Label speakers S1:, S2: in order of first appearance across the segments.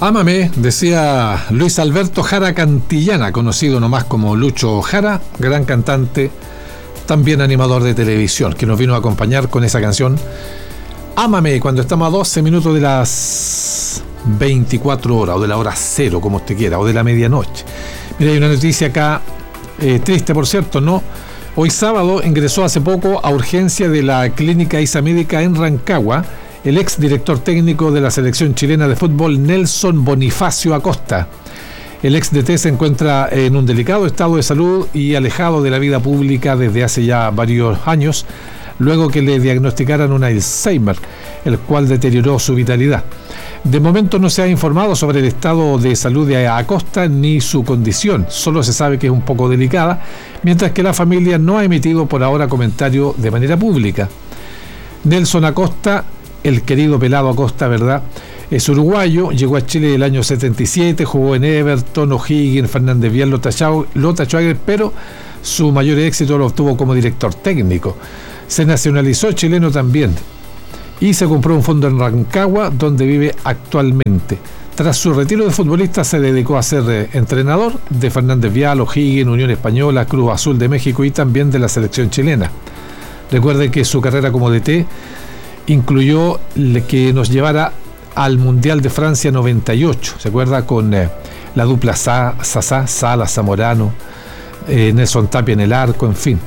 S1: Ámame, decía Luis Alberto Jara Cantillana, conocido nomás como Lucho Jara, gran cantante, también animador de televisión, que nos vino a acompañar con esa canción Ámame, cuando estamos a 12 minutos de las 24 horas, o de la hora cero, como usted quiera, o de la medianoche. Mira, hay una noticia acá, triste por cierto, ¿no? Hoy sábado ingresó hace poco a urgencia de la Clínica ISA Médica en Rancagua el ex director técnico de la selección chilena de fútbol, Nelson Bonifacio Acosta. El ex DT se encuentra en un delicado estado de salud y alejado de la vida pública desde hace ya varios años, luego que le diagnosticaran un Alzheimer, el cual deterioró su vitalidad. De momento no se ha informado sobre el estado de salud de Acosta ni su condición, solo se sabe que es un poco delicada, mientras que la familia no ha emitido por ahora comentario de manera pública. Nelson Acosta, el querido pelado Acosta, ¿verdad?, es uruguayo, llegó a Chile el año 77, jugó en Everton, O'Higgins, Fernández Vial, Lota Schwager, pero su mayor éxito lo obtuvo como director técnico. Se nacionalizó chileno también y se compró un fondo en Rancagua, donde vive actualmente. Tras su retiro de futbolista se dedicó a ser entrenador de Fernández Vial, O'Higgins, Unión Española, Cruz Azul de México y también de la selección chilena. Recuerde que su carrera como DT incluyó que nos llevara al Mundial de Francia 98, ¿se acuerda? Con la dupla Sasá, Sala, Zamorano, Nelson Tapia en el arco, en fin.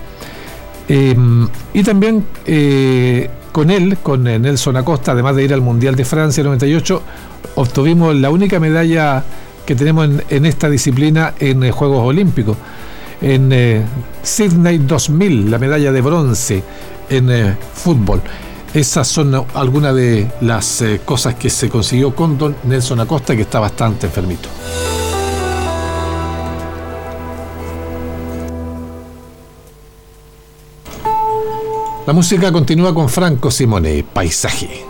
S1: Y también con Nelson Acosta, además de ir al Mundial de Francia 98, obtuvimos la única medalla que tenemos en esta disciplina en Juegos Olímpicos. En Sydney 2000, la medalla de bronce en fútbol. Esas son algunas de las cosas que se consiguió con don Nelson Acosta, que está bastante enfermito. La música continúa con Franco Simone, Paisaje.